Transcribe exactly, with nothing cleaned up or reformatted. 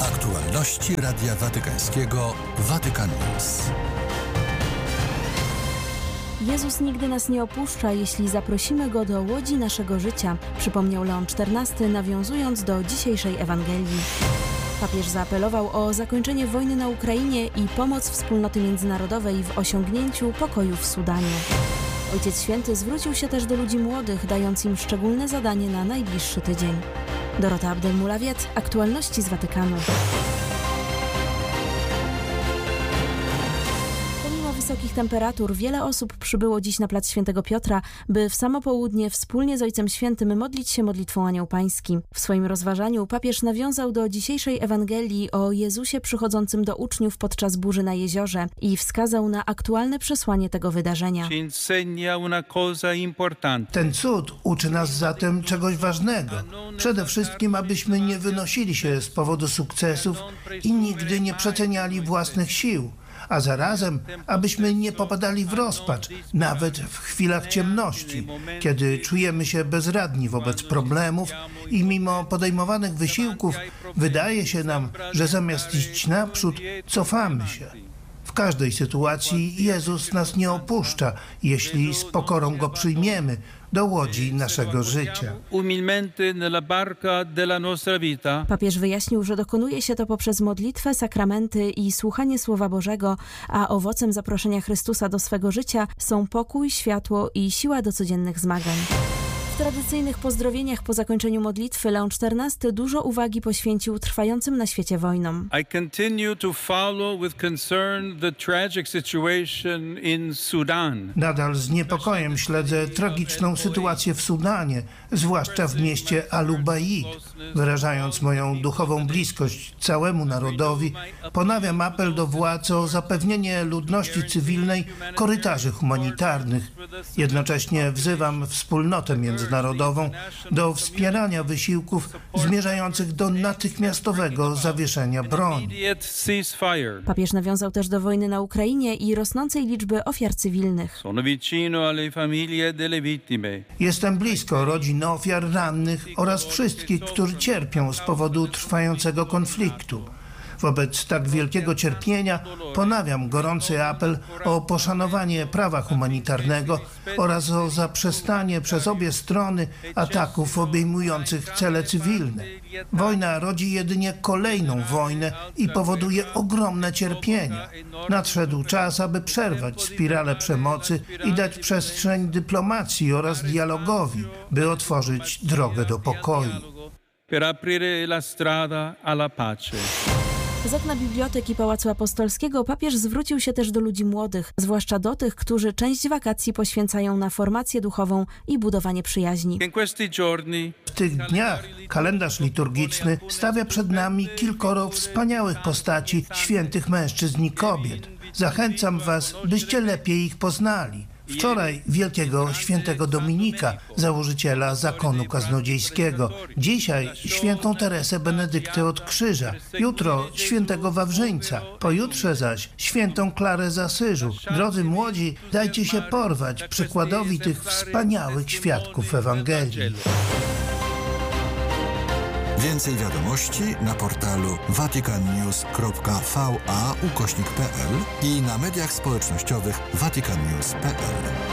Aktualności Radia Watykańskiego Vatican News. Jezus nigdy nas nie opuszcza, jeśli zaprosimy Go do łodzi naszego życia, przypomniał Leon czternasty, nawiązując do dzisiejszej Ewangelii. Papież zaapelował o zakończenie wojny na Ukrainie i pomoc wspólnoty międzynarodowej w osiągnięciu pokoju w Sudanie. Ojciec Święty zwrócił się też do ludzi młodych, dając im szczególne zadanie na najbliższy tydzień. Dorota Abdelmulawiet, Aktualności z Watykanu. Pomimo wysokich temperatur wiele osób przybyło dziś na plac Świętego Piotra, by w samo południe wspólnie z Ojcem Świętym modlić się modlitwą Anioł Pański. W swoim rozważaniu papież nawiązał do dzisiejszej Ewangelii o Jezusie przychodzącym do uczniów podczas burzy na jeziorze i wskazał na aktualne przesłanie tego wydarzenia. Ten cud uczy nas zatem czegoś ważnego. Przede wszystkim, abyśmy nie wynosili się z powodu sukcesów i nigdy nie przeceniali własnych sił, a zarazem, abyśmy nie popadali w rozpacz, nawet w chwilach ciemności, kiedy czujemy się bezradni wobec problemów i mimo podejmowanych wysiłków wydaje się nam, że zamiast iść naprzód, cofamy się. W każdej sytuacji Jezus nas nie opuszcza, jeśli z pokorą Go przyjmiemy do łodzi naszego życia. Papież wyjaśnił, że dokonuje się to poprzez modlitwę, sakramenty i słuchanie Słowa Bożego, a owocem zaproszenia Chrystusa do swego życia są pokój, światło i siła do codziennych zmagań. W tradycyjnych pozdrowieniach po zakończeniu modlitwy Leon czternasty dużo uwagi poświęcił trwającym na świecie wojnom. I continue to follow with concern the tragic situation in Sudan. Nadal z niepokojem śledzę tragiczną sytuację w Sudanie, zwłaszcza w mieście Al-Ubaid. Wyrażając moją duchową bliskość całemu narodowi, ponawiam apel do władz o zapewnienie ludności cywilnej korytarzy humanitarnych. Jednocześnie wzywam wspólnotę międzynarodową do wspierania wysiłków zmierzających do natychmiastowego zawieszenia broni. Papież nawiązał też do wojny na Ukrainie i rosnącej liczby ofiar cywilnych. Jestem blisko rodzin ofiar rannych oraz wszystkich, którzy cierpią z powodu trwającego konfliktu. Wobec tak wielkiego cierpienia ponawiam gorący apel o poszanowanie prawa humanitarnego oraz o zaprzestanie przez obie strony ataków obejmujących cele cywilne. Wojna rodzi jedynie kolejną wojnę i powoduje ogromne cierpienia. Nadszedł czas, aby przerwać spiralę przemocy i dać przestrzeń dyplomacji oraz dialogowi, by otworzyć drogę do pokoju. Per aprire la strada alla pace. Z okna biblioteki Pałacu Apostolskiego papież zwrócił się też do ludzi młodych, zwłaszcza do tych, którzy część wakacji poświęcają na formację duchową i budowanie przyjaźni. W tych dniach kalendarz liturgiczny stawia przed nami kilkoro wspaniałych postaci świętych mężczyzn i kobiet. Zachęcam was, byście lepiej ich poznali. Wczoraj wielkiego świętego Dominika, założyciela zakonu kaznodziejskiego. Dzisiaj świętą Teresę Benedykty od Krzyża. Jutro świętego Wawrzyńca. Pojutrze zaś świętą Klarę z Asyżu. Drodzy młodzi, dajcie się porwać przykładowi tych wspaniałych świadków Ewangelii. Więcej wiadomości na portalu vaticannews kropka va ukośnik pe el i na mediach społecznościowych vaticannews kropka pe el.